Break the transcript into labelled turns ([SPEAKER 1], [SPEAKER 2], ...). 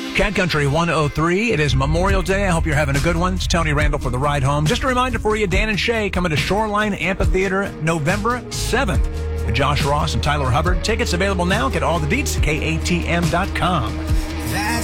[SPEAKER 1] Cat Country 103. It is Memorial Day. I hope you're having a good one. It's Tony Randall for the ride home. Just a reminder for you, Dan and Shay coming to Shoreline Amphitheater November 7th. With Josh Ross and Tyler Hubbard. Tickets available now. Get all the deets at KATM.com.